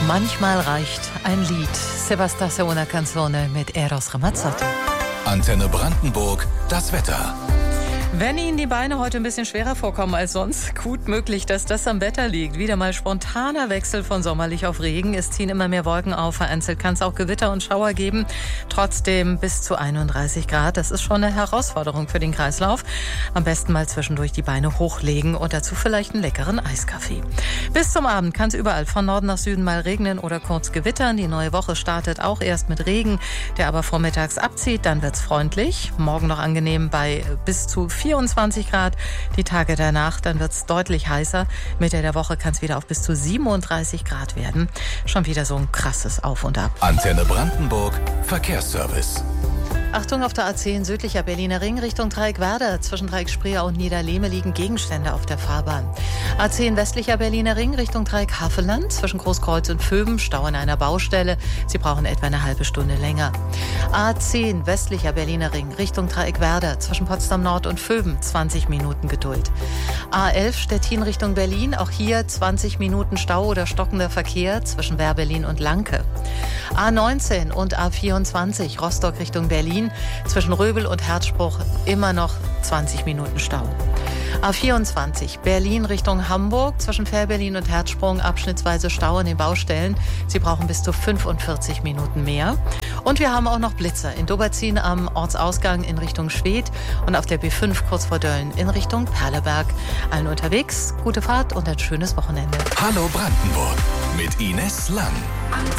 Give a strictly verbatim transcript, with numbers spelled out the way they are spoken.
Manchmal reicht ein Lied. Sebastase una canzone mit Eros Ramazzotti. Antenne Brandenburg, das Wetter. Wenn Ihnen die Beine heute ein bisschen schwerer vorkommen als sonst, gut möglich, dass das am Wetter liegt. Wieder mal spontaner Wechsel von sommerlich auf Regen. Es ziehen immer mehr Wolken auf. Vereinzelt kann es auch Gewitter und Schauer geben. Trotzdem bis zu einunddreißig Grad. Das ist schon eine Herausforderung für den Kreislauf. Am besten mal zwischendurch die Beine hochlegen und dazu vielleicht einen leckeren Eiskaffee. Bis zum Abend kann es überall von Norden nach Süden mal regnen oder kurz gewittern. Die neue Woche startet auch erst mit Regen, der aber vormittags abzieht. Dann wird's freundlich. Morgen noch angenehm bei bis zu vierundzwanzig Grad. Die Tage danach, dann wird es deutlich heißer. Mitte der Woche kann es wieder auf bis zu siebenunddreißig Grad werden. Schon wieder so ein krasses Auf und Ab. Antenne Brandenburg, Verkehrsservice. Achtung, auf der A zehn südlicher Berliner Ring Richtung Dreieckwerder. Zwischen Dreieckspreer und Niederlehme liegen Gegenstände auf der Fahrbahn. A zehn westlicher Berliner Ring Richtung Dreieck-Havelland. Zwischen Großkreuz und Vöben Stau an einer Baustelle. Sie brauchen etwa eine halbe Stunde länger. A zehn westlicher Berliner Ring Richtung Dreieckwerder. Zwischen Potsdam Nord und Vöben zwanzig Minuten Geduld. A elf Stettin Richtung Berlin. Auch hier zwanzig Minuten Stau oder stockender Verkehr zwischen Wehr-Berlin und Lanke. A neunzehn und A vierundzwanzig Rostock Richtung Berlin. Zwischen Röbel und Herzspruch immer noch zwanzig Minuten Stau. A vierundzwanzig Berlin Richtung Hamburg. Zwischen Fährberlin und Herzsprung abschnittsweise Stau an den Baustellen. Sie brauchen bis zu fünfundvierzig Minuten mehr. Und wir haben auch noch Blitzer in Doberzin am Ortsausgang in Richtung Schwedt und auf der B fünf kurz vor Dölln in Richtung Perleberg. Allen unterwegs, gute Fahrt und ein schönes Wochenende. Hallo Brandenburg mit Ines Lang.